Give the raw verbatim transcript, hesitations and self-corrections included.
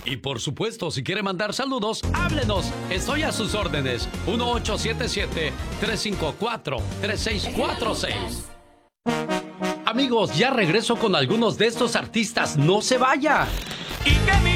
Y por supuesto, si quiere mandar saludos, háblenos. Estoy a sus órdenes. uno ocho siete siete, tres cinco cuatro, tres seis cuatro seis. Amigos, ya regreso con algunos de estos artistas. ¡No se vaya! Y que mi